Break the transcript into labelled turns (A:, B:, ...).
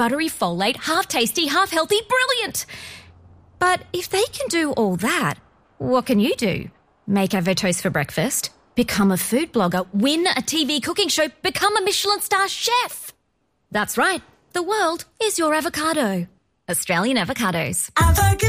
A: buttery, folate, half tasty, half healthy, brilliant. But if they can do all that, what can you do? Make avotoast for breakfast, become a food blogger, win a TV cooking show, become a Michelin star chef. That's right. The world is your avocado. Australian Avocados.